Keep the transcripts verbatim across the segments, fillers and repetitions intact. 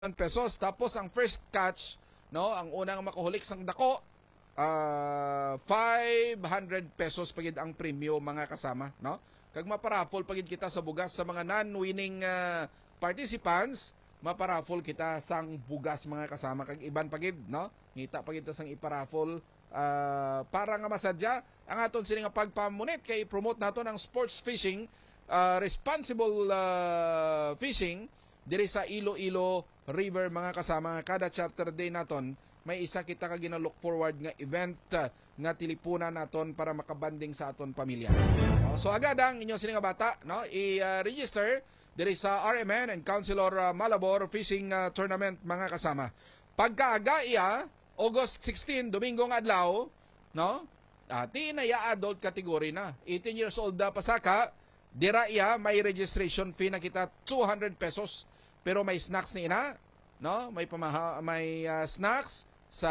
pesos. Tapos ang first catch, no, ang unang makahulik sang dako, uh, five hundred pesos pagid ang premyo mga kasama, no? Kag maparaffle pagid kita sa bugas sa mga non-winning uh, participants, maparaffle kita sang bugas mga kasama kag iban pagid, no? Ngita pagid ta sang iparaffle uh, para nga masadya ang aton sini nga pagpamunit kay promote naton ang sports fishing, uh, responsible uh, fishing diri sa Iloilo River mga kasama. Kada charter day naton may isa kita ka gina-look forward nga event uh, nga tilipunan naton para makabanding sa aton pamilya. No? So agad ang inyo sini nga bata, no, i-register uh, diri sa R M N and Councilor uh, Malabor Fishing uh, Tournament mga kasama. Pagkaaga iya August sixteen, Domingo nga adlaw, no? Ati na ya adult category na. eighteen years old na pasaka, dira iya may registration fee na kita two hundred pesos. Pero may snacks ni ina, no? May pamaha, may uh, snacks sa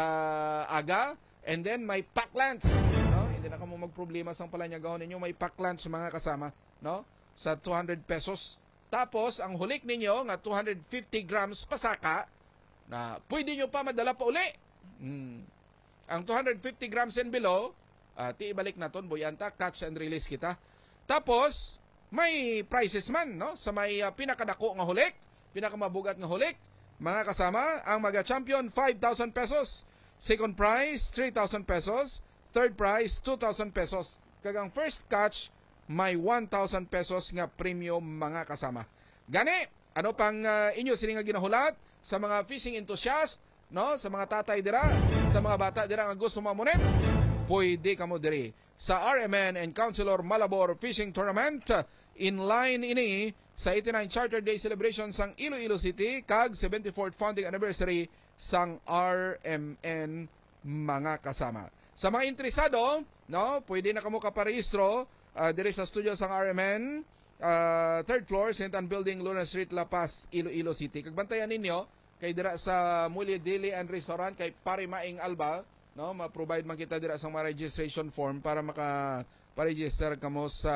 aga, and then may pack lunch, no? Hindi na kamo magproblema sang pala niya gahon ninyo, may pack lunch mga kasama, no? Sa two hundred pesos. Tapos ang hulik ninyo nga two hundred fifty grams pasaka na pwede nyo pa madala pa uli. Hmm. Ang two hundred fifty grams and below, uh, ti ibalik naton boyanta, catch and release kita. Tapos may prizes man, no? Sa may uh, pinakadako nga hulik, pinakamabugat nga hulik, mga kasama, ang mga champion five thousand pesos, second prize three thousand pesos, third prize two thousand pesos. Kagang first catch may one thousand pesos nga premium mga kasama. Gani, ano pang uh, inyo sini nga ginahulat sa mga fishing enthusiast, no? Sa mga tatay dira, sa mga bata dira nga gusto mamunit, pwede kamo diri sa R M N and Councilor Malabor Fishing Tournament in line ini sa eighty-nine Charter Day celebration sang Iloilo City kag seventy-fourth founding anniversary sang R M N mga kasama. Sa mga interesado, no, pwede na kamo kaparehistro uh, diri sa studio sang R M N, uh, third floor, Saint Anne Building, Luna Street, La Paz, Iloilo City. Kag bantayan ninyo kay dira sa Mulye Deli and Restaurant kay Pare Maing Alba, no, ma-provide man kita dira sa mga registration form para maka pa-register kamo sa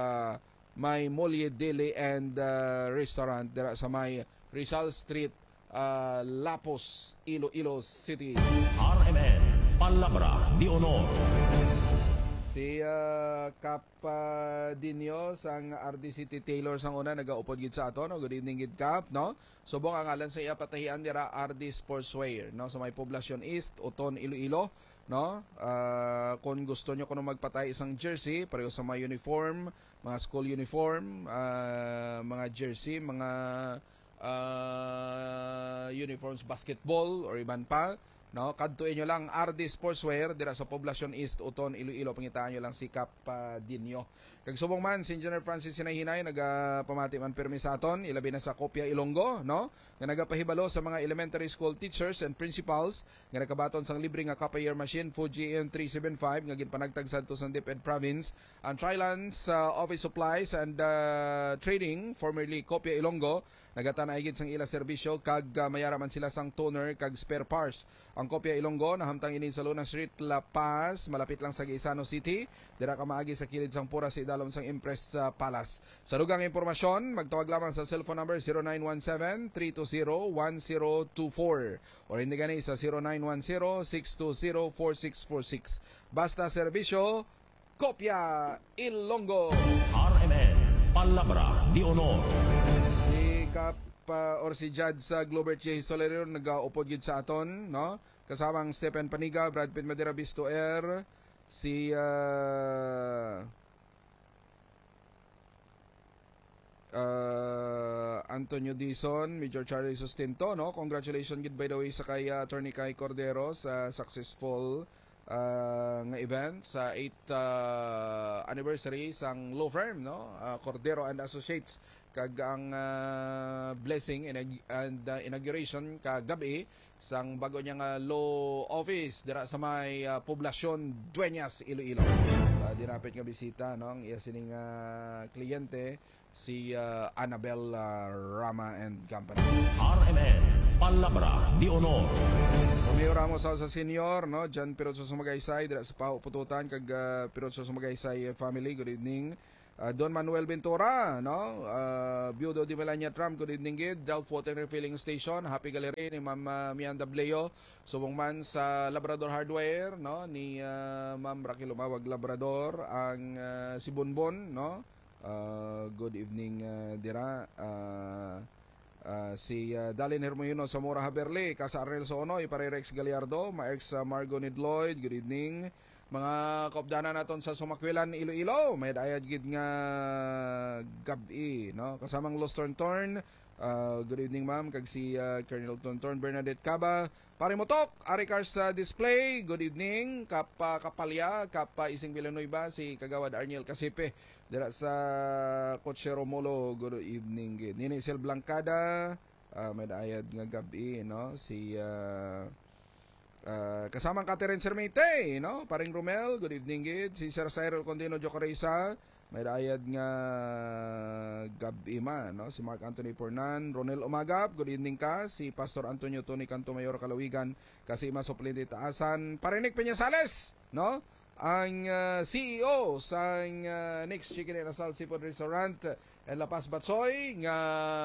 may Mulye Deli and uh, Restaurant dira sa may Rizal Street, uh, Lapos, Iloilo City. R M N, Palabra de Honor. Si uh, Kap uh, Dinyo sang R D City Taylor sang una nagaupod gid sa aton. No? Good evening gid Kap, no? Subong ang alan sa iya patahian dira R D Sportswear, no, sa may Poblacion East, Uton, Iloilo, no? Uh, kung gusto nyo kuno magpatay isang jersey pareho sa mga uniform, mga school uniform, uh, mga jersey, mga uh, uniforms basketball or iban pa, no, kadtuin nyo lang R D Sportswear dira sa Poblacion East, Uton, Iloilo. Pangitaan nyo lang si Kap uh, Dinyo. Kag subong man si Engineer Francis Sinahinay nagapamati man permi sa aton, ilabi na sa Kopya Ilonggo, no, nga nagapahibalo sa mga elementary school teachers and principals nga nakabaton sang libre nga copier machine Fuji N three seventy-five nga ginpanagtag sadto sa DepEd Province. Ang Trilance uh, Office Supplies and uh, Trading, formerly Kopya Ilonggo, nagatana gid sang ila serbisyo kag uh, mayaraman sila sang toner kag spare parts. Ang Kopya Ilonggo nahamtang ini sa Luna Street, La Paz, malapit lang sa Gaisano City. Dira ka maagi sa kilid sang pura sa idalom sang Impress uh, Palace. Sa dugang impormasyon, magtawag lamang sa cellphone number zero nine one seven, three two zero, one zero two four or hindi gani sa zero nine one zero, six two zero, four six four six. Basta serbisyo, Kopya Ilonggo. R M N, Palabra de Honor. Si Kap uh, or si Judge sa uh, Globert J. Solerero nag-upod gid sa aton, no? Kasamang Stephen Paniga, Brad Pitt Madera Bisto Air, si uh, uh, Antonio Dizon, Major Charlie Sustento, no? Congratulations gid by the way sa kay uh, Attorney Kai Cordero sa successful uh, nga event sa eighth uh, anniversary sang law firm, no? Uh, Cordero and Associates. Kag ang uh, blessing and, and uh, inauguration kagabi sang bago niya nga law office dira sa may uh, Poblacion Dueñas, Iloilo. Uh, dinapit nga bisita, no, ang iya sining uh, kliyente si uh, Annabel uh, Rama and Company. R M N, Palabra de Honor. Romeo Ramos sa senior, no, Jan Pirotso Sumagaysay dira sa Pau Pututan kag uh, Pirotso Sumagaysay family. Good evening. Uh, Don Manuel Ventura, no? Uh, Viudo de Melania Trump, good evening gid. Delf Water Refilling Station, happy galeri ni Ma'am uh, Mianda Bleo. Subong man sa Labrador Hardware, no? Ni uh, Ma'am Rocky Lumawag Labrador, ang uh, si Bonbon, no? Uh, good evening uh, dira. Uh, uh, si uh, Dalin Hermoino sa Mora Haberle, Casa Arnel Sonoy, pare Rex Gallardo, Ma-ex uh, Margo Nidloyd, good evening. Mga kaupdana naton sa Sumakwilan, Iloilo, may dayad gid nga gabi, no? Kasamang Los Torn, uh, good evening ma'am, kag si uh, Colonel Torn, Bernadette Caba, pare Motok, Ari Cars sa display, good evening, Kapa Kapalya, Kapa Ising Villanueva, si Kagawad Arniel Casipe, dira sa Cochero Molo, good evening gid. Nini Sel Blancada, uh, may dayad nga gabi, no? Si uh, Uh, kasamang Catherine Sermite, no? Paring Romel, good evening gid. Si Sir Cyril Condino Jocoresa, may dayad nga gabi man, no? Si Mark Anthony Pornan, Ronel Umagap, good evening ka. Si Pastor Antonio Tony Canto Mayor Kalawigan, kasi masuplente taasan. Parinik Peñasales, no? Ang uh, C E O sa uh, Nick's Chicken and Asal Seafood Restaurant en La Paz Batsoy nga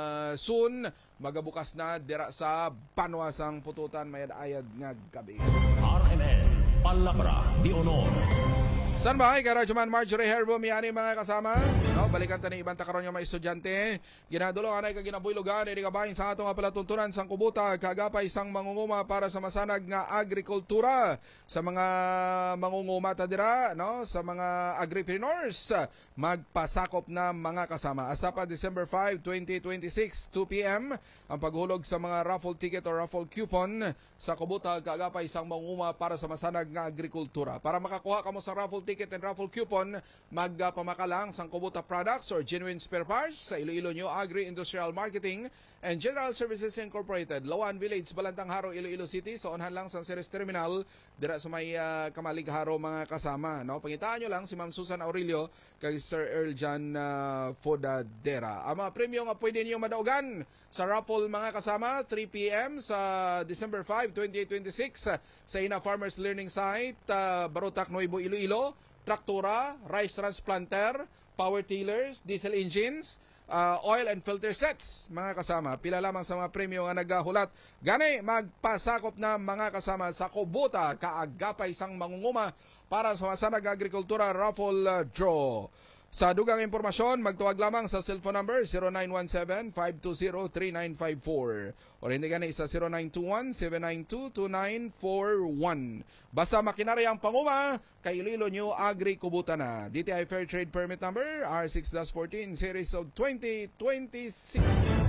soon magabukas na dira sa Banwasang Pututan mayad ayad nga gabi. R M N Palabra de Honor. San bahay ka Radyoman Marjorie Herbo miyani mga kasama, no? Balikan ta ni ibang takaron nga mga estudyante. Ginadulong anay ka ginabuylogan ini kabahin sa ato nga palatuntunan sang kubuta kagapay isang mangunguma para sa masanag nga agrikultura sa mga mangunguma ta dira, no? Sa mga agripreneurs magpasakop na mga kasama. Hasta pa December five, twenty twenty-six, two p m ang paghulog sa mga raffle ticket o raffle coupon sa kubuta kagapay isang mangunguma para sa masanag nga agrikultura. Para makakuha kamo sa raffle ticket and raffle coupon, magpamakalang sang Kubota Products or Genuine Spare Parts sa Iloilo New Agri-Industrial Marketing and General Services Incorporated, Lawan Village, Balantang Haro, Iloilo City. Sa unhan lang sang Ceres Terminal, dira sa may uh, Kamalig Haro mga kasama, no? Pangitaan nyo lang si Ma'am Susan Aurelio kay Sir Earl Jan uh, Fodadera. Ang mga premyo nga pwede niyo madaugan sa raffle mga kasama, three p m sa December five, twenty twenty-six sa Ina Farmers Learning Site, uh, Barotac, Nuevo Iloilo. Traktura, rice transplanter, power tillers, diesel engines, uh, oil and filter sets, mga kasama. Pila lamang sa mga premyo nga nagahulat. Gani, magpasakop na mga kasama sa Kubota, kaagapay sang mangunguma para sa masanag agrikultura raffle uh, draw. Sa dugang impormasyon, magtuwag lamang sa cellphone number zero nine one seven, five two zero, three nine five four o hindi gani sa zero nine two one, seven nine two, two nine four one. Basta makinari ang panguma, kay Iloilo New Agri Kubota na. D T I Fair Trade Permit number R six dash fourteen series of twenty twenty-six.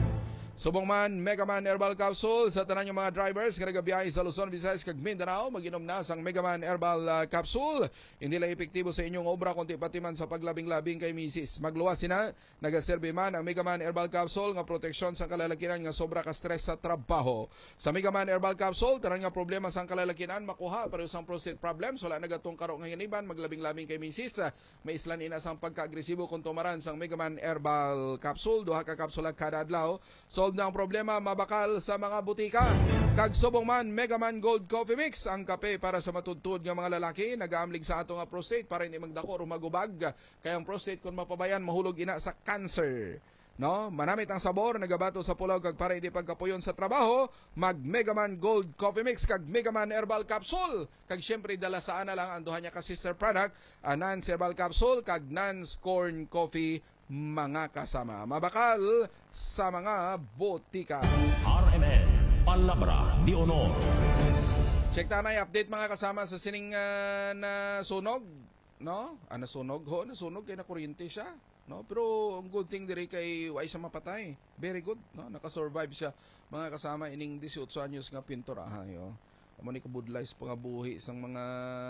Subong man, Megaman Herbal Capsule sa tanan yung mga drivers nga nagabiyahe sa Luzon, Visayas kag Mindanao, mag-inom na sang Megaman Herbal uh, Capsule. Hindi lang epektibo sa inyong obra kundi pati man sa paglabing-labing kay misis. Magluwas sina, nagaserbi man ang Megaman Herbal Capsule nga proteksyon sa kalalakinan nga sobra ka stress sa trabaho. Sa Megaman Herbal Capsule, tanan nga problema sang kalalakinan makuha pero sang prostate problems wala nagatong karo nga hiniban maglabing-labing kay misis. May islan ina sang pagka-agresibo kung tumaran sang Megaman Herbal Capsule, duha ka kapsula kada adlaw. Solve na ang problema mabakal sa mga butika. Kag subong man, Megaman Gold Coffee Mix, ang kape para sa matudtod nga mga lalaki nagaamlig sa ato nga prostate para hindi magdako o magubag. Kaya ang prostate kung mapabayan mahulog ina sa cancer. No, manamit ang sabor, nagabato sa pulaw kag para hindi pagkapuyon sa trabaho, mag Megaman Gold Coffee Mix kag Megaman Herbal Capsule. Kag syempre dala sa ana lang ang duha niya ka sister product, ang Nance Herbal Capsule kag Nance Corn Coffee mga kasama. Mabakal sa mga botika. R M N Palabra de Honor. Check ta na update mga kasama sa sining uh, na sunog, no? Ah, nasunog ho, nasunog kay na kuryente siya, no? Pero ang good thing diri kay way sa mapatay. Very good, no? Naka-survive siya mga kasama ining eighteen anyos nga pintor ah, yo. Amo ni kabudlays pangabuhi sang mga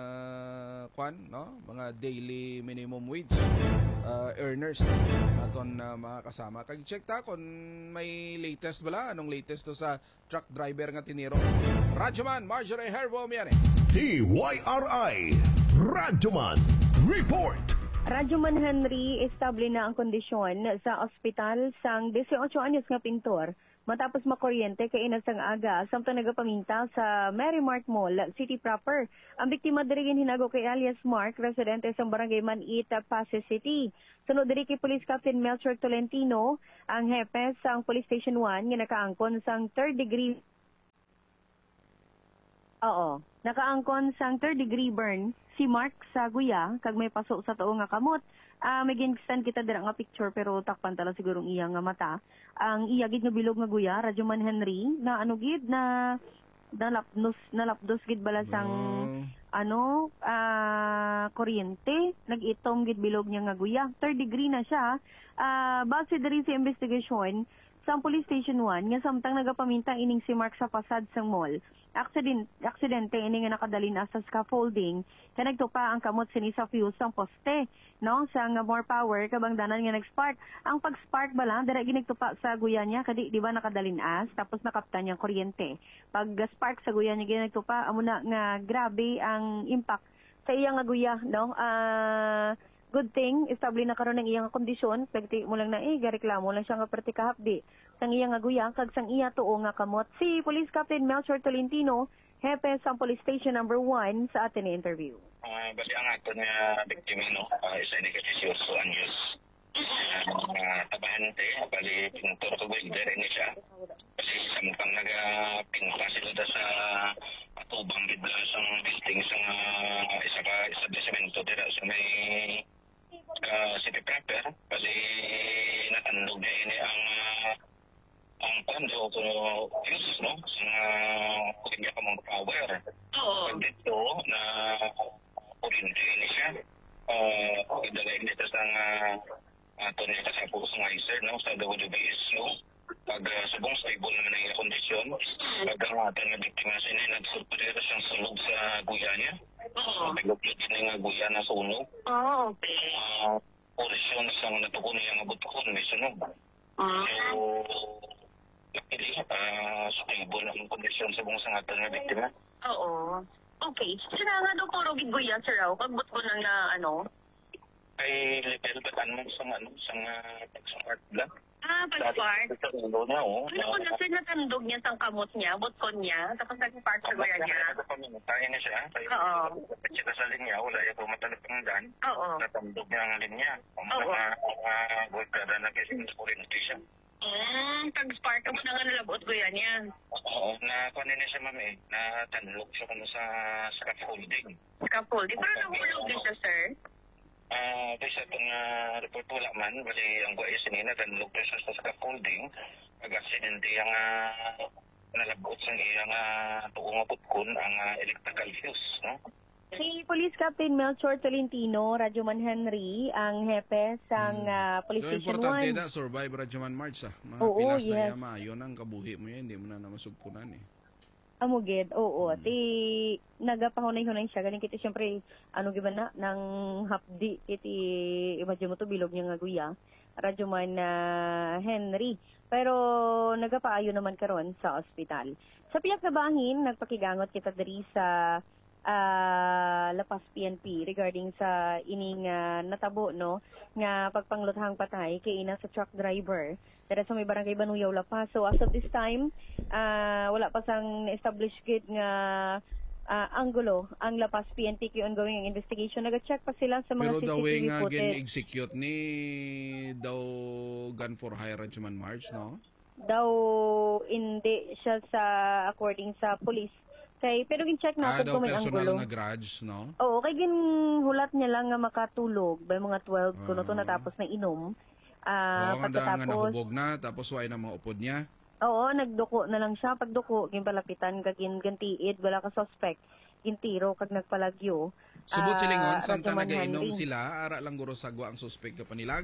kwan, no? Mga daily minimum wage uh, earners aton uh, mga kasama. Kag check ta kung may latest bala, anong latest to sa truck driver nga tiniro. Radyoman Marjorie Herbo miyane. T Y R I Radyoman Report. Radyoman Henry, estable na ang kondisyon sa ospital sang eighteen anyos nga pintor matapos makuryente kay inasang aga samtang nagapaminta sa Merrimart Mall, City proper. Ang biktima diri hinago kay alias Mark, residente sa Barangay Manit, Pasay City. Sunod diri kay Police Captain Melchor Tolentino, ang hepe sang Police Station one nga nakaangkon sang third degree Oo, nakaangkon sang third degree burn si Mark sa guya kag may paso sa tuo nga kamot. Ah, may ginstand kita dira nga picture pero takpan tala sigurong iya nga mata. Ang iya gid nga bilog nga guya, Radyoman Henry, na ano gid na nalapnos nalapdos gid bala sang Oh. ano ah kuryente, nag-itom gid bilog niya nga guya. Third degree na siya. Ah, base diri sa investigation sa Police Station one nga samtang nagapaminta ining si Mark sa pasad sang mall. Accident, aksidente ini nga nakadali na sa scaffolding kaya nagtupa ang kamot sini sa fuse sang poste, no? Sa nga more power kabangdanan nga nag-spark. Ang pag-spark bala dira ginigtupa sa guya niya kadi di ba nakadalin as tapos nakaptan niyang kuryente. Pag spark sa guya niya ginigtupa amo na nga grabe ang impact sa iya nga guya, no? Ah good thing, establi na karon ng iyang kondisyon, pagti mo lang na eh, gareklamo lang siya nga perti kahapdi. Sang iya nga guya, kag sang iya tuo nga kamot. Si Police Captain Melchor Tolentino, hepe sa Police Station number one sa atin interview. Uh, bali ang ato nga biktima no, uh, isa ni Katisyoso Anyos. Uh, tabahante, bali pintor ko welder ni siya. Bali samtang nagapinta sila da sa atubang gidla sang building sang uh, isa ka establishmento dira sa may uh, city proper. Bali natandog na ini ang uh, ang pando ko fuse no sa uh, kunya ka mong power. Oo. Pag dito na kuryente ni siya. Uh, idalay dito sa uh, ato niya sa pulsonizer no sa W B S U. Pag uh, subong stable naman ang kondisyon, pag ang ato nga biktima siya na nagsulpudero siyang sunog sa guya niya. Oo. Naglupit na nga guya na sunog. Oo, okay. Uh, porsyon siyang natugon niya nga butukon may sunog. Ah. So, luckily, uh, stable ang kondisyon sa buong sangato nga biktima. Oo. Okay. Sira nga daw puro giguya, sir, raw. Pagbut ko lang na, ano? Ay, level batan mo sa ano, sa pag-smart block. Ah, pag-spark. Sa ulo niya, oh. Ano ko na, sir, natandog niya sa kamot niya, butkon niya, tapos nag-spark sa guya niya. Tayo na siya. Oo. Siya sa linya, wala yung pumatalap ng dan. Oo. Natandog niya ang linya. Ang Oo. mga mga gulkada na kasi sa kuryente siya. Hmm, pag-spark ako na nga nalabot guya niya. Oo, na kunin na siya, ma'am, eh. Natandog siya kung sa scaffolding. Scaffolding. Pero nahulog din siya, sir. Ah, kaysa itong uh, report wala man, bali ang guaya sinina, tanlog na siya sa scaffolding. Pag-aksidente ang uh, nalabot sa iyang uh, tuong putkon ang uh, electrical fuse, no? Si Police Captain Melchor Tolentino, Radyoman Henry, ang hepe sang ah, Police So, Station importante one. na survive Radyoman March ah. Mga Oo, pilas na yes. yama, yun ang kabuhi mo yan, hindi mo na namasugpunan eh. Amugid, oo. Hmm. Ti nagapahunay-hunay siya. Galing kiti siyempre, ano giba na, ng hapdi. Kiti, imagine mo to, bilog niya nga guya. Radyoman na Henry. Pero nagapaayo naman karon sa ospital. Sa piyak na bahin, nagpakigangot kita diri sa ah, Lapas P N P regarding sa ining ah, natabo no nga pagpangluthang patay kay ina sa truck driver dira sa may barangay Banuyaw, Lapas. So as of this time, ah, wala pa sang na-establish gid nga ah, anggulo ang Lapas P N P kay ongoing ang investigation. Naga-check pa sila sa mga Pero C C the T V way nga footage. gin-execute ni daw gun for hire Radyoman March, no? Daw hindi siya sa according sa police. Kay pero gin-check Ah, natin daw kung may personal anggulo. na grudge, no? Oo, kay ginhulat niya lang nga makatulog by mga twelve kuno to Ah. natapos na inom. Ah, Oo, handa nga pagkatapos, nahubog na, tapos why na mga upod niya. oo, nagduko na lang siya. Pagduko, ginpalapitan kag gingantiid, wala ka suspect. Gintiro kag nagpalagyo. Subot Ah, silingon, samtang Radyoman nagainom Henry. sila, ara lang guro sagwa ang suspect ka panilag.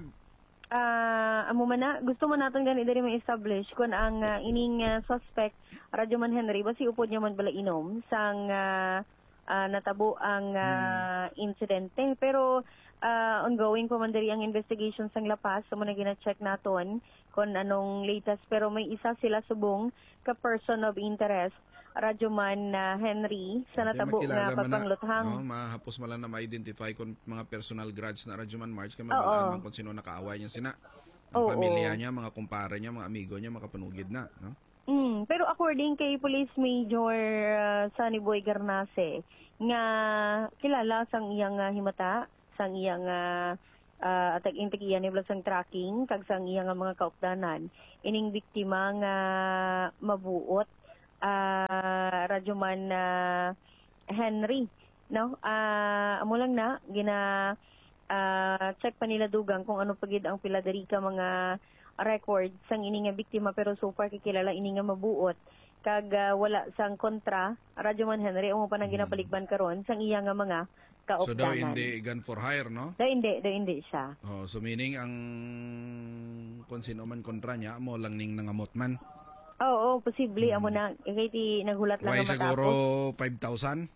Ah, amo man na, gusto man naton gani diri ma-establish kun ang ah, ining ah, suspect Radyoman Henry basi upod niya man bala inom sang ah, ah, natabo ang ah, insidente pero ah, ongoing pa man diri ang investigation sang Lapas so mo na gina-check naton kung anong latest pero may isa sila subong ka person of interest Radyoman na Henry sa Kaya natabo makilala man nga na, pagpangluthang. no, mahapos man lang na ma-identify kung mga personal grudge na Radyoman March kaya Oo. mabalaan man kung sino nakaaway niya sina. Ang Oo. pamilya niya, mga kumpare niya, mga amigo niya, makapanugid na, no? Mm, pero according kay Police Major uh, Sunny Boy Garnase, nga kilala sang iyang uh, himata, sang iyang uh, uh, atag intik iyan ni sang tracking, kag sang iyang uh, mga kaupdanan, ining biktima nga mabuot, uh, radyoman uh, Henry, no? Uh, amo lang na, gina uh, check pa nila dugang kung ano pagid ang pila diri ka mga record sang ini nga biktima, pero so far kikilala ini nga mabuot kag uh, wala sang kontra Radyoman Henry amo pa nang ginapaligban karon sang iya nga mga So daw kaupdanan. hindi gun for hire, no? Da hindi, da hindi siya. Oh, so meaning ang kung sino man kontra niya, mo lang ning nangamot man. Oo, oh, posible amo na kay ti naghulat lang Why nga siguro matapos. five thousand?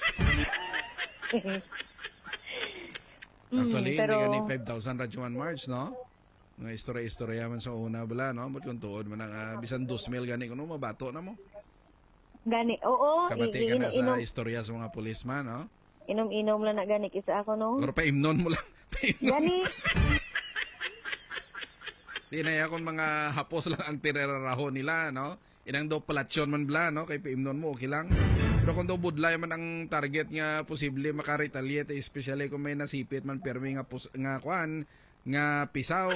Mm, Actually, pero- hindi ganing five thousand Radyoman March, no? Nga istorya-istorya man sa una bala, no? Ba't kung tuod man ang uh, bisan two mil gani kuno mabato na mo. Gani, oo, Kabati i- ka na inom, sa inom, istorya sa mga policeman, no? inom-inom lang na gani kisa ako no. Or paimnon mo lang. Paimnon. Gani, Di na yakon mga hapos lang ang tireraraho nila, no? Inang daw palatsyon man bla, no? Kay paimnon mo, okay lang. Pero kung daw budlay man ang target nga posible makaretaliate, especially kung may nasipit man permi nga pus- nga kwan, nga pisaw.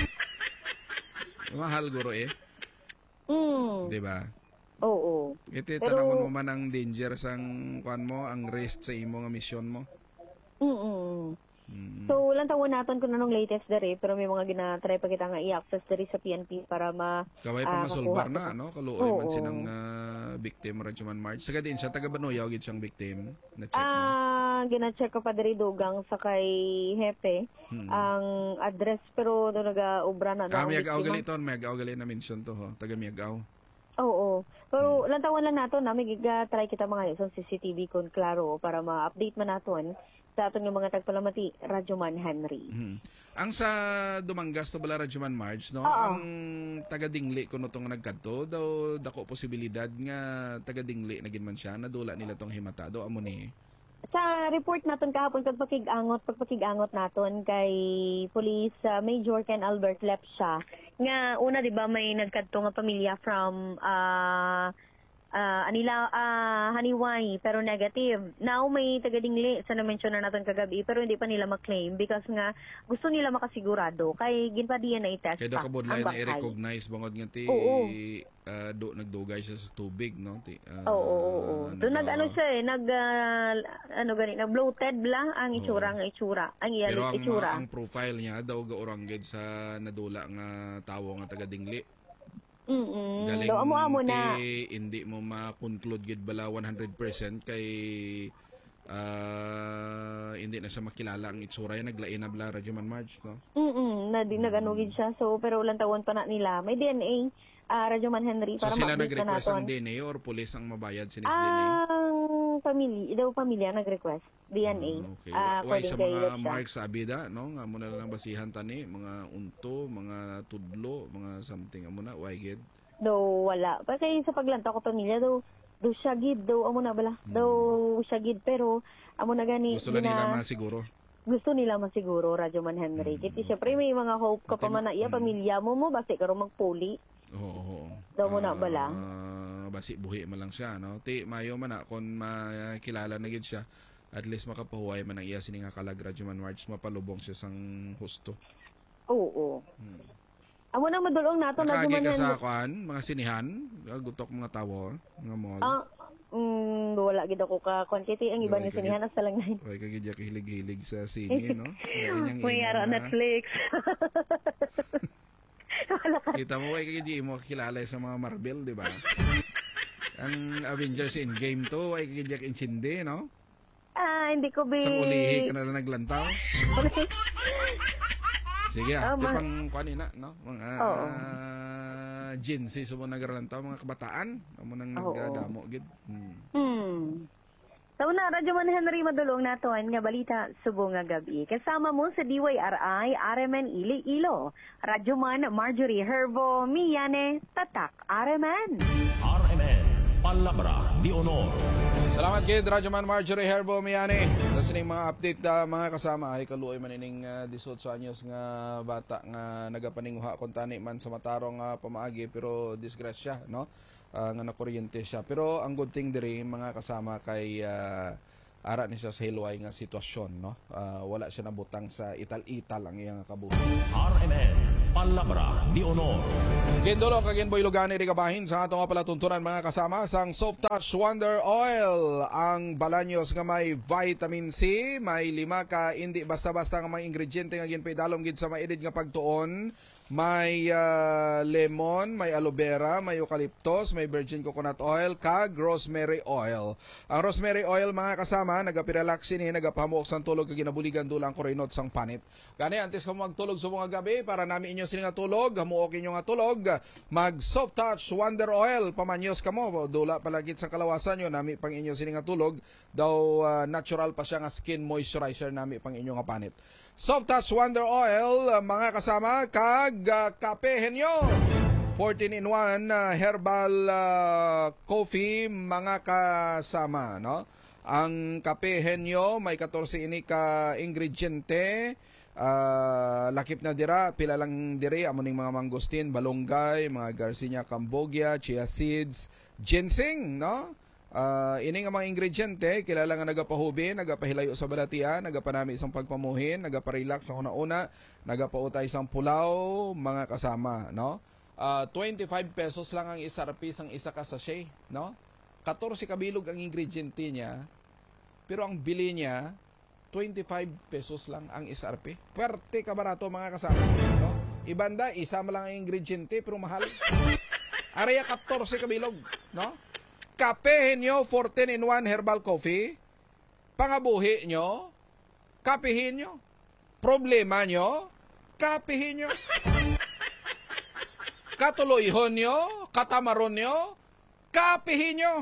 Mahal guro eh, mm, di ba? oo. Ito Pero- tanawon mo man ang danger sang kwan mo, ang risk sa imo nga mission mo. Mm. Mm. So, lang tawon naton kung anong latest dari, pero may mga ginatry pa kita nga i-access dari sa P N P para ma Kaway ah, pa masulbar makuha. na, no? Kaluoy man Oo. sinang uh, victim Radyoman March. Saga din siya, taga Banuyaw gid siyang victim. Na-check mo. Ah, gina-check ko pa dari dugang sa kay Hepe Hmm. ang address, pero do naga-ubra na Ah, daw ang miyagaw biktima. gali ton, miyagaw gali na mention to, ho. Taga miyagaw. Oo. Pero Hmm. lang tawon lang nato na may giga-try kita mga sa C C T V kon klaro para ma-update man naton sa aton nga mga tagpalamati Radyoman Henry. Hmm. Ang sa Dumangas to bala Radyoman March, no? Oo. Ang taga Dingli kuno tong nagkadto daw dako posibilidad nga taga Dingli na gid man siya nadula nila tong himatado amo ni. Sa report naton kahapon pagpakig-angot, pagpakig-angot naton kay Police uh, Major Ken Albert Lepsha nga una 'di ba may nagkadto nga pamilya from uh, uh, anila uh, Haniway pero negative. Now may taga-Dingli sa na-mention na naton kagabi pero hindi pa nila ma-claim because nga gusto nila makasigurado kay ginpa D N A test Kay pa daw kabudlay ang na bakay. i-recognize bangod nga ti Oo. ah, do nagdugay siya sa tubig, no? Ti, ah, Oo, oo, oo. Doon nag naga- ano siya eh, nag ah, ano gani, nag bloated bla ang itsura, ang itsura, ang iya Pero ang, itsura. ang profile niya daw gaorangged sa nadula nga tawo nga taga Dingli. Mm. Galing Do amo-amo na. ti hindi mo ma-conclude gid bala one hundred percent kay ah, hindi na siya makilala ang itsura niya naglain na bala Radyoman March, no? Mm. Na di naganugid siya. So pero ulang tawon pa na nila. May D N A ah Radyoman Henry So para sila ma-update na nag-request naton. ng D N A or police ang mabayad sinis D N A? Ang pamilya, daw pamilya nag-request D N A. Ah, okay. ah, Wa- Why according sa kay mga Lepsha. marks sa abida, no? Nga mo na lang basihan tani, mga unto, mga tudlo, mga something amo na, why gid? Daw wala. Pa kay sa paglanta ko pamilya daw daw siya gid daw amo na bala. Daw siya gid pero amo na gani Hmm. Gusto lang nila gina- masiguro. gusto nila masiguro Radyoman Henry. Hmm. Kiti syempre may mga hope ka pa man na iya pamilya mo mo basi karo magpuli. Oo, oo. Daw mo na bala? Ah, basi buhi man lang siya, no? Ti mayo man na kon makilala na gid siya. At least makapahuway man ang iya sini nga kalag Radyoman March mapalubong siya sang husto. Oo. Amo na madulong nato Nakagi Radyoman ka sa Henry. kwan, mga sinihan, ah, gutok mga tawo, mga mall. Ah, mm, wala gid ako ka quantity ang iba Wala ni ka sinihan sa lang nine. Why ka gid hilig-hilig sa sini, no? Kaya inyang May ina ara na- Netflix. Wala ka. Kita mo, why ka gid mo kilala sa mga Marvel, di ba? Ang Avengers Endgame to, why ka gid insindi, no? Ah, hindi ko bi. Sa ulihi ka na lang naglantaw. Sige, ah, Ah, di ma- pang kanina, no? Mga Oo. uh, Gen Z, sumo naglantaw, mga kabataan, amo nang Oo. nagdamo gid. Hmm. Hmm. Sa una, Radyoman Henry madulong naton nga balita subong nga gabi. Kasama mo sa D Y R I, R M N Iloilo. Radyoman Marjorie Herbo, Miyane, Tatak, R M N. R M N Palabra de Honor. Salamat kay Radyo Man Marjorie Herbo Miani. Sa sining mga update uh, mga kasama ay kaluoy manining uh, disot sa anyos nga bata nga nagapaninguha kon tani man sa matarong uh, pamaagi pero disgrasya no uh, nga nakuryente siya. Pero ang good thing diri mga kasama kay uh, ara ni siya sa hilway nga sitwasyon no. Uh, wala siya nabutang sa ital-ital ang iyang kabuhi. R M N Palabra de Honor. Gendolo kagin boy lugani ri kabahin sa ato nga palatuntunan mga kasama sang Soft Touch Wonder Oil, ang balanyos nga may vitamin C, may lima ka hindi basta-basta nga mga ingrediente nga ginpaidalom gid sa maedid nga pagtuon. May uh, lemon, may aloe vera, may eucalyptus, may virgin coconut oil, kag rosemary oil. Ang rosemary oil mga kasama, nagapirelax ini, nagapahamok sang tulog kag ginabuligan dulang korinot sang panit. Gani antes ka magtulog sa mga gabi para nami inyo sila nga tulog, hamuok inyo nga tulog, mag Soft Touch Wonder Oil pamanyos kamo, dula palagit sa kalawasan nyo nami pang inyo sila nga tulog, daw uh, natural pa siya nga skin moisturizer nami pang inyo nga panit. Soft Touch Wonder Oil, uh, mga kasama, kag uh, kape henyo. fourteen in one uh, herbal uh, coffee, mga kasama, no? Ang kape henyo may fourteen ini ka ingrediente. Uh, lakip na dira, pila lang diri amoning mga mangustin, balonggay, mga Garcinia cambogia, chia seeds, ginseng, no? Uh, ini nga mga ingrediente, kilala nga nagapahubi, nagapahilayo sa balatian, nagapanami isang pagpamuhin, nagaparelax sa una-una, nagapautay isang pulaw, mga kasama, no? Uh, twenty-five pesos lang ang isarpi sang isa ka sachet, no? fourteen kabilog ang ingrediente niya, pero ang bili niya, twenty-five pesos lang ang S R P. Pwerte ka barato mga kasama, no? Ibanda, isa mo lang ang ingrediente, pero mahal. Araya fourteen kabilog, no? Kapehin nyo, fourteen in one herbal coffee. Pangabuhi nyo, kapihin nyo. Problema nyo, kapihin nyo. Katuluyhon nyo, katamaron nyo, kapihin nyo.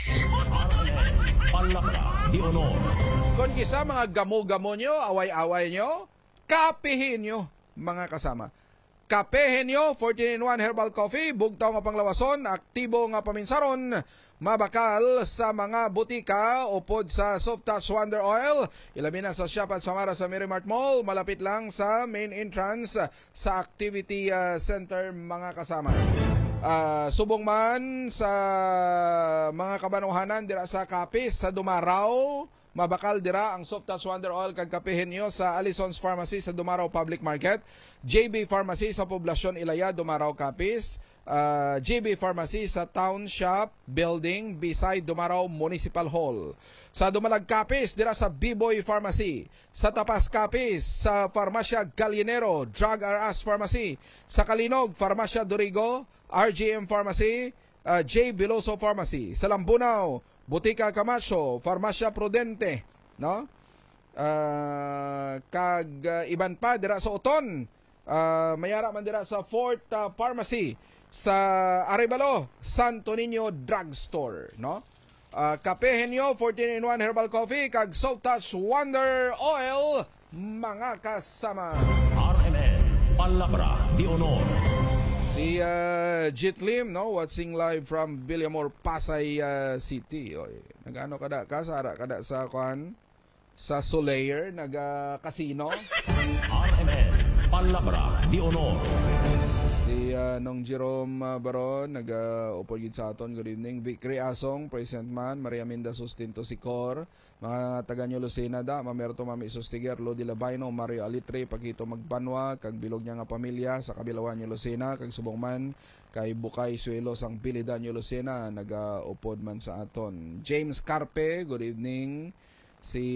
Palabra de Honor. Kung kisa mga gamo-gamo nyo, away-away nyo, kapihin nyo, mga kasama. Kapehin nyo, fourteen in one herbal coffee, bugtaw nga panglawason, aktibo nga paminsaron, mabakal sa mga butika o pod sa Soft Touch Wonder Oil. Ilabi na sa shop at Samara sa Miramart Mall, malapit lang sa main entrance sa Activity uh, Center, mga kasama. Uh, subong man sa mga kabanuhanan dira sa Kapis, sa Dumaraw, mabakal dira ang Soft Touch Wonder Oil kag kapehin nyo sa Allison's Pharmacy sa Dumaraw Public Market, J B Pharmacy sa Poblacion Ilaya, Dumaraw, Capiz, uh, J B Pharmacy sa Town Shop Building beside Dumaraw Municipal Hall. Sa Dumalag, Capiz, dira sa B-Boy Pharmacy. Sa Tapas, Capiz, sa Farmasya Gallinero, Drug R Us Pharmacy. Sa Kalinog, Farmasya Dorigo, R G M Pharmacy, uh, J. Biloso Pharmacy. Sa Lambunaw, Butika Camacho, Farmasya Prudente, no? Uh, kag uh, iban pa dira sa Oton, uh, mayara man dira sa Fort uh, Pharmacy, sa Arevalo, Santo Niño Drugstore, no? Uh, kapehin nyo, fourteen in one herbal coffee, kag Soft Touch Wonder Oil, mga kasama. R M N Palabra de Honor. Si uh, Jit Lim, no, watching live from Villamor, Pasay uh, City. Oy, nagano kada ka sara kada sa kwan sa Soleil, naga-casino. R M N Palabra de Honor. Si uh, Nong Jerome uh, Baron, naga-upod gid sa aton. Good evening. Victory Asong, Present Man, Maria Minda Sustinto Sikor, mga taga Nyo Lucena da, Mamerto Mami Sustiger, Lodi Labaino, Mario Alitre, Pakito Magbanwa, kag bilog niya nga pamilya sa kabilawan Nyo Lucena, kag subong man kay Bukay Suelo sang Pilida Nyo Lucena, naga-upod man sa aton. James Carpe, good evening. Si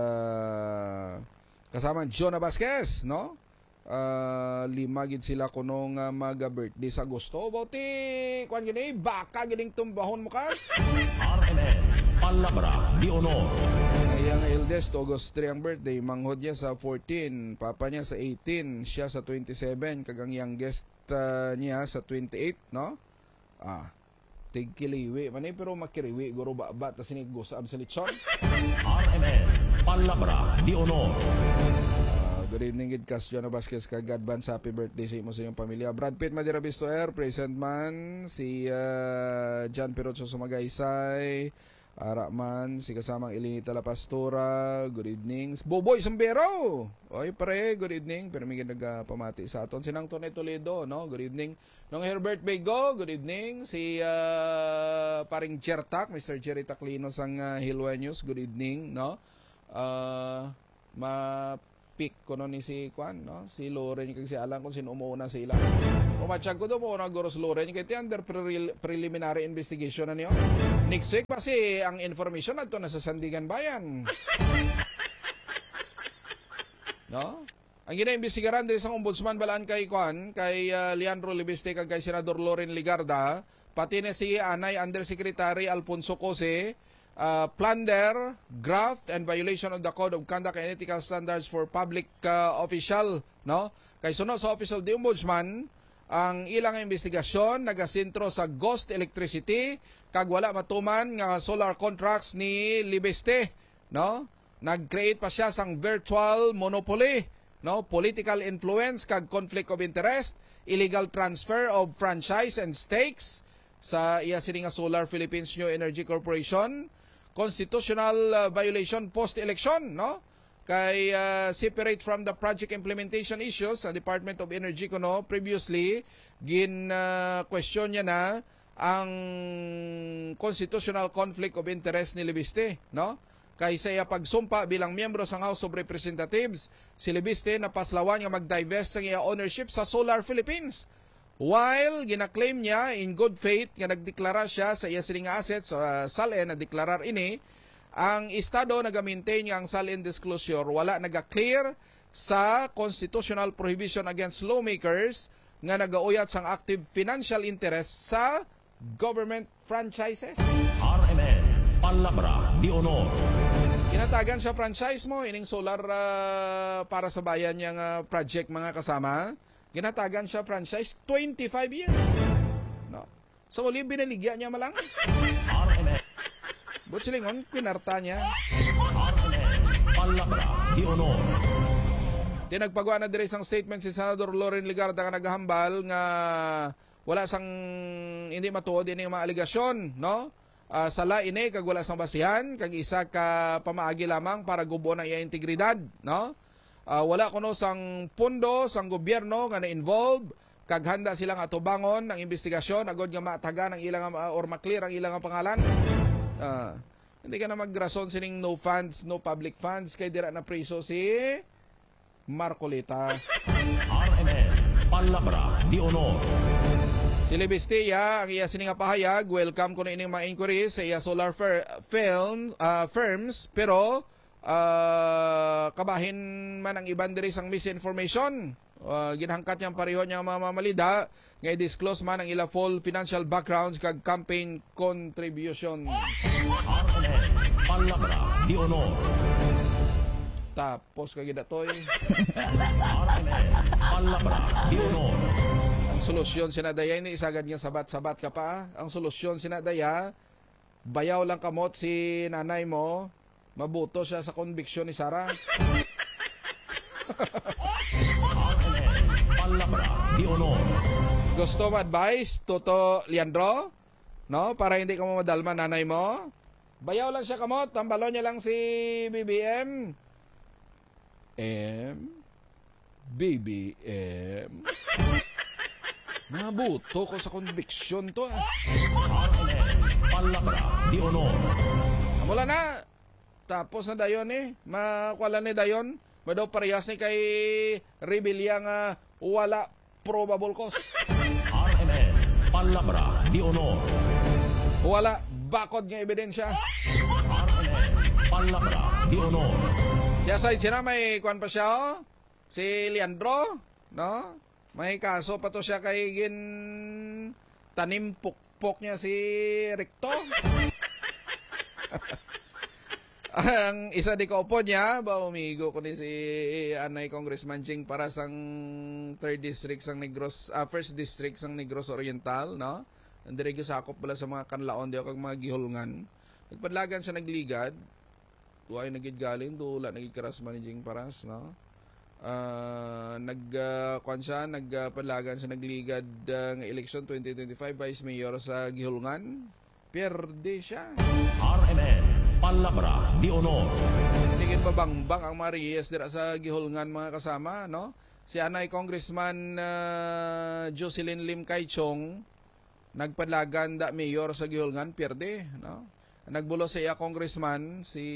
uh, kasama Jonah Vasquez, no? Uh, lima gid sila kuno nga mag-birthday sa Agosto. Bauti, kwan gini, baka gining tumbahon mo kas? R M N Palabra de Honor. Ang eldest, August three ang birthday. Manghod niya sa fourteen, papa niya sa eighteen, siya sa twenty-seven, kag ang youngest uh, niya sa twenty-eight, no? Ah, tigkiliwi. Manay pero makiriwi, guro ba ba, tas sinigusab sa lechon. R M N Palabra de Honor. good evening, Gid Castion Vasquez, kag advance happy birthday sa imo sa iyong pamilya. Brad Pitt Madira Bistoer, present man. Si uh, John Pirot sa Sumagaysay, Ara man, si kasamang Elinita La Pastora, good evening. Boboy Sambero, oy pare, good evening. Pero may nagpamati sa aton. Sinang Tonay Toledo, no? Good evening. Nung Herbert Bego, good evening. Si uh, paring Chertak, Mister Jerry Taclino sang uh, Hilwa News, good evening, no? Uh, ma-pick ko no ni si Kwan, no? Si Loren kag si Alan kung sino umuuna sa ila. Pumatsyag ko do mo na goros Loren kay ti under pre- preliminary investigation na niyo. Next week kasi ang information adto na sa Sandigan Bayan. No? Ang ginaimbestigaran diri sa ombudsman balaan kay Kwan, kay uh, Leandro Libiste kag kay Senador Loren Ligarda, pati na si Anay Undersecretary Alfonso Cose, Uh, plunder, graft, and violation of the Code of Conduct and Ethical Standards for Public uh, Official, no? Kay sunod sa Office of the Ombudsman, ang ilang investigasyon nagasintro sa ghost electricity kag wala matuman nga solar contracts ni Libeste, no? Nag-create pa siya sang virtual monopoly, no? Political influence kag conflict of interest, illegal transfer of franchise and stakes sa iya sini nga Solar Philippines New Energy Corporation, constitutional uh, violation post-election, no? Kay uh, separate from the project implementation issues sa Department of Energy kuno previously gin uh, question niya na ang constitutional conflict of interest ni Libiste, no? Kay sa iya pagsumpa bilang miyembro sa House of Representatives, si Libiste napaslawan nga mag-divest sa iya ownership sa Solar Philippines. While ginaklaim niya in good faith nga nagdeklara siya sa iya sining assets sa uh, S A L N na deklarar ini, ang estado nag-maintain nga ang S A L N disclosure wala naga-clear sa constitutional prohibition against lawmakers nga nagauyat sang active financial interest sa government franchises. R M N Palabra de Honor. Kinatagan sa franchise mo ining solar uh, para sa bayan yang uh, project mga kasama. Ginatagan siya franchise twenty-five years. No. So, uli binaligya niya malang. R M N. But silingon, pinarta niya. R M N Palabra de Honor. Di nagpagawa na dire isang statement si Senador Loren Ligarda nga naghambal nga wala sang hindi matuod ini mga aligasyon, no? Uh, sala ini kag wala sang basihan, kag isa ka pamaagi lamang para gubo na iya integridad, no? Uh, wala kuno sang pundo sang gobyerno nga na-involve kag handa silang atubangon ng investigasyon agod nga matagan ang ilang uh, or maklear ang ilang pangalan. Uh, hindi ka na magrason sining no funds, no public funds kay dira na preso si Marcolita. R M N Palabra de Honor. Si Libistia, ang iya sining pahayag, welcome ko na ining mga inquiries sa iya solar fir- film, uh, firms, pero Uh, kabahin man ang iban diri sang misinformation. Uh, ginhangkat niyang pareho niya mga mamalida nga i-disclose man ang ila full financial backgrounds kag campaign contribution. R M N Palabra de Honor. Tapos kag datoy. R M N Palabra de Honor. Ang solusyon sinadaya ini isagad nga sabat-sabat ka pa. Ang solusyon sinadaya bayaw lang kamot si nanay mo. Mabuto siya sa conviction ni Sarah. R M N Palabra de Honor. Gusto mo advice, Toto Leandro? No? Para hindi ka mamadalma nanay mo? Bayaw lang siya kamot. Tambalo niya lang si B B M. M? B B M? Mabuto ko sa conviction to. Ah. R M N Palabra de Honor. Wala na. Tapos na dayon eh. Makwala ni dayon. Madaw parehas ni kay Rebilla nga wala probable cause. R M N Palabra de Honor. Wala bakod nga ebidensya. R M N Palabra de Honor. Kaya sa sina may kwan pa siya oh? Si Leandro, no? May kaso pa to siya kay gin tanim pukpok niya si Recto. Ang isa di kaupo niya, ba umigo ko ni si Anay Congressman Jing para sang third district sang Negros, uh, first district sang Negros Oriental, no? Nandirig sakop pala sa mga kanlaon di kag mga gihulngan. Nagpadlagan siya nagligad. Tuway nagid galing dula nagikaras man ni Jing Paras, no? uh, nag uh, kwan siya, nagpalagan sa nagligad uh, ng election twenty twenty-five Vice Mayor sa Gihulngan. Pierde siya. R M N Palabra de Honor. Tingin mabangbang ang Marias dira sa Gihulngan mga kasama, no? Si Anay Congressman uh, Jocelyn Lim Kaichong nagpalagan da mayor sa Gihulngan, pierde, no? Nagbulo sa iya congressman si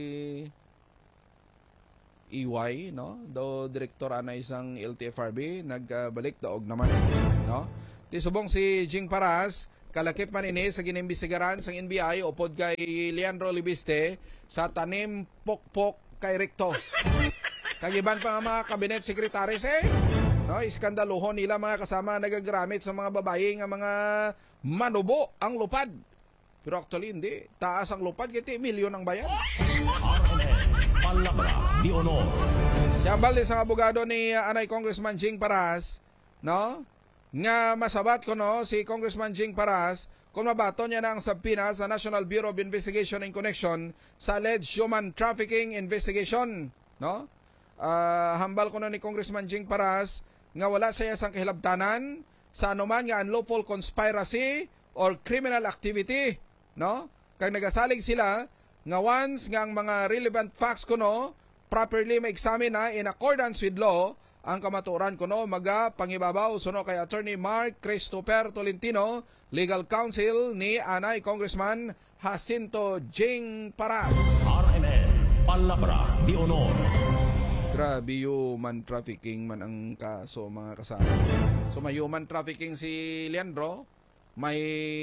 E Y, no? Do direktor ana isang L T F R B nagbalik daog naman, no? Di subong si Jing Paras kalakip man ini sa ginimbistigaran sang N B I upod kay Leandro Libiste sa tanim pokpok kay Recto. Kagiban pa nga mga cabinet secretaries eh. No, iskandaluhon nila mga kasama nagagamit sa mga babae nga mga manubo ang lupad. Pero actually hindi. Taas ang lupad kaya milyon ang bayan. R M N Palabra de Honor. Yambal din sa abogado ni uh, Anay Congressman Jing Paras, no? Nga masabat ko no si Congressman Jing Paras kung mabato niya na ang sabpina sa National Bureau of Investigation in connection sa alleged human trafficking investigation, no? Uh, hambal ko na ni Congressman Jing Paras nga wala siya sang kahilabtanan sa anuman nga unlawful conspiracy or criminal activity, no? Kag nagasalig sila nga once nga ang mga relevant facts kuno properly ma-examine na in accordance with law, ang kamaturan kuno maga pangibabaw suno kay Attorney Mark Christopher Tolentino, Legal Counsel ni Anay Congressman Jacinto Jing Paras. R M N Palabra de Honor. Grabe human trafficking man ang kaso mga kasama. So may human trafficking si Leandro, may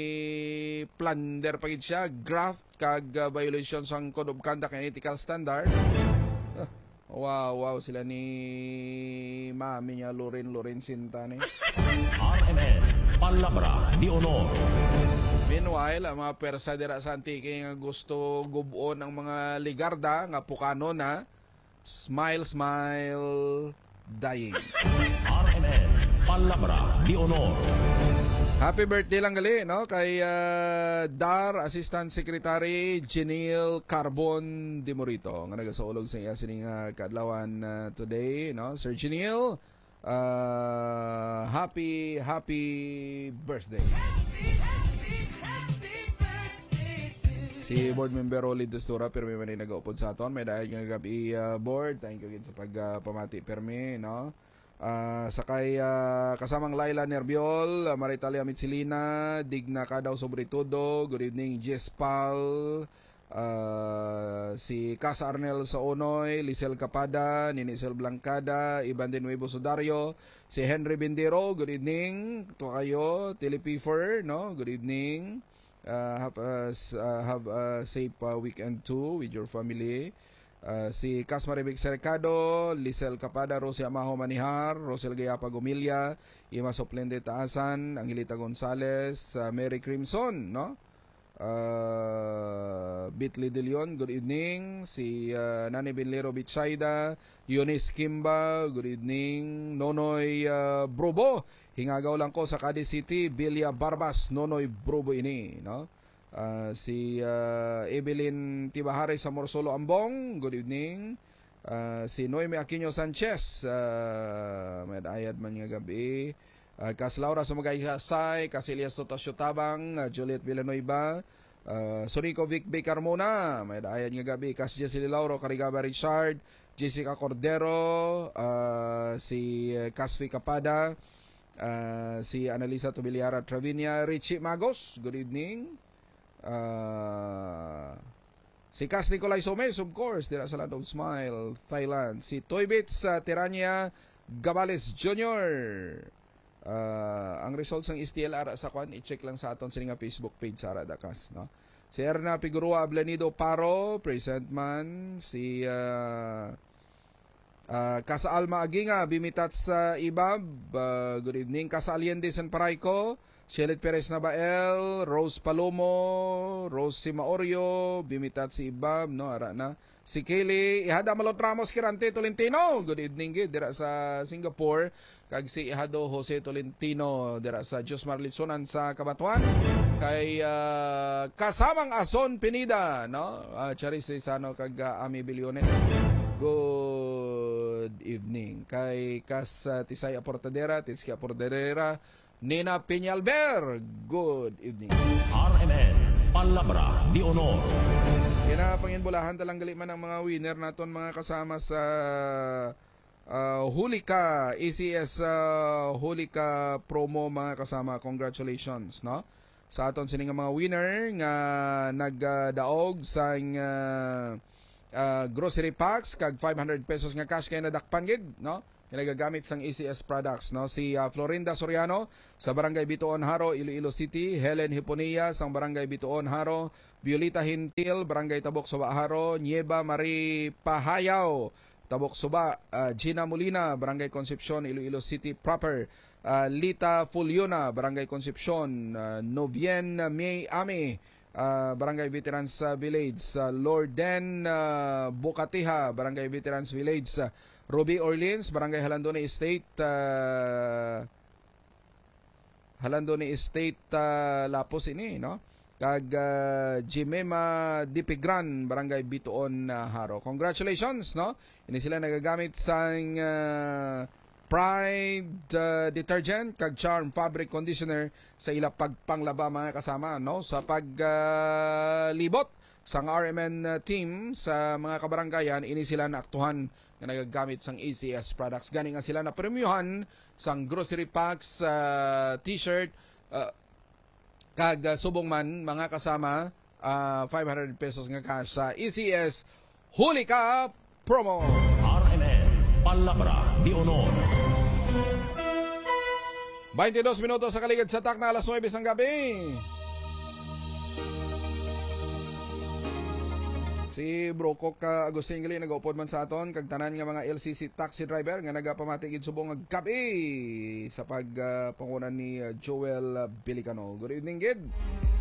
plunder pagid siya, graft kag uh, violations ang Code of Conduct and Ethical Standard. Uh, wow, wow sila ni mami niya Loren Loren Sinta ni. R M N Palabra de Honor. Meanwhile, ang mga persa dira sa Antique nga gusto gubon ang mga ligarda nga pukano na smile, smile, dying. R M N Palabra de Honor. Happy birthday lang gali, no? Kay uh, D A R Assistant Secretary Janelle Carbon de Morito. Nga nagasaulog sa iya sining uh, kadlawan uh, today, no? Sir Janelle, uh, happy, happy birthday. Si board member Rolly Destura Permi man nag-upod sa aton. May dahil nga gabi uh, board. Thank you again sa pagpamati uh, Permi, no? Uh, sakay uh, kasamang Laila Nerbiol, uh, Maritalia Mitsilina, Digna Kadaw Sobritudo, good evening Jess Pal, uh, si Casa Arnel sa Onoy, Lisel Capada, Ninisel Blancada, Iban de Nuevo Sudario, si Henry Bindero, good evening to kayo, Telepifer, no? Good evening. Uh, have a uh, have a safe uh, weekend too with your family. Uh, si Cas Maribig Cercado, Lisel Capada, Rosia Maho Manihar, Rosel Gayapa Gumilya, Ima Soplende Taasan, Angelita Gonzales, uh, Mary Crimson, no? Uh, Bitli De Leon, good evening. Si uh, Nani Binlero Bitsaida, Eunice Kimba, good evening. Nonoy uh, Brobo, hingagaw lang ko sa Cadiz City, Bilia Barbas, Nonoy Brobo ini, no? Uh, si uh, Evelyn Tibahari sa Morsolo Ambong, good evening. Uh, si Noemi Aquino Sanchez, uh, may ayad man nga gabi. Uh, Kas Laura Sumagay-Hasay, Kas Elias Sotasyo Tabang, uh, Juliet Villanueva, uh, Sonico Vic B. Carmona, may ayad nga gabi. Kas Jessie Lauro, Carigaba Richard, Jessica Cordero, uh, si uh, Kasfi Capada, uh, si Analisa Tubiliara Travinia, Richie Magos, good evening. Uh, si Cas Nicolay Somes, of course, dira sa Land of Smile, Thailand. Si Toybits uh, Tirania Gabales Junior Uh, ang results ng S T L R sa kwan, i-check lang sa aton sa nga Facebook page sa Radakas, no? Si Erna Pigurua Ablanido Paro, present man. Si uh, uh, Casa Alma Aginga, bimitat sa Ibab, uh, good evening. Casa Allende San Paraico, Shelit Perez Nabael, Rose Palomo, Rose Simaorio, bimitat si Ibab, no? Ara na. Si Kaylee Ihada Malot Ramos Kirante Tolentino, good evening gid dira sa Singapore. Kag si Ihado Jose Tolentino dira sa Diyos Marlitsonan sa Kabatuan. Kay uh, kasamang Ason Pinida, no? Uh, Charis Sano kag uh, Ami Bilyones. Good good evening. Kay Kas uh, Tisay Aportadera, Tiski Aportadera, Nina Peñalber, good evening. R M N Palabra de Honor. Kaya panginbulahan talang gali man ang mga winner naton mga kasama sa uh, Hulika A C S uh, Hulika promo mga kasama. Congratulations, no? Sa aton sini nga mga winner nga nagdaog sa uh, uh, grocery packs kag five hundred pesos nga cash kay nadakpan gid, no? Nagagamit sang A C S products, no? Si uh, Florinda Soriano sa Barangay Bituon Haro, Iloilo City, Helen Hiponia sang Barangay Bituon Haro, Violeta Hintil, Barangay Tabok Suba Haro, Nieva Marie Pahayaw, Tabok Suba, uh, Gina Molina, Barangay Concepcion, Iloilo City proper, uh, Lita Fuliona, Barangay Concepcion, uh, Novien May Ami, uh, Barangay Veterans uh, Village, uh, Lorden uh, Bukatiha, Barangay Veterans Village, uh, Ruby Orleans, Barangay Halandone Estate, uh, Halandone Estate, uh, Lapos ini, no? Kag uh, Jimema Dipigran, Barangay Bituon, uh, Haro. Congratulations, no? Ini sila nagagamit sa uh, Pride uh, detergent kag Charm fabric conditioner sa ila pagpanglaba mga kasama, no? Sa paglibot uh, sang R M N uh, team sa mga kabaranggayan, ini sila naaktuhan nga nagagamit sang A C S products. Gani nga sila na premiuhan sang grocery packs, uh, t-shirt, uh, kag uh, subong man mga kasama, uh, five hundred pesos nga cash sa A C S Hulika promo. R M N Palabra de Honor. twenty-dos minutos sa kaligid sa takna, alas nuwebe ng gabi. Si Brokok ka Agustin gali nagaupod man sa aton kag tanan nga mga L C C taxi driver nga nagapamatigid subong nga gabi sa pagpangunan uh, ni uh, Joel Bilicano. Good evening, Gid.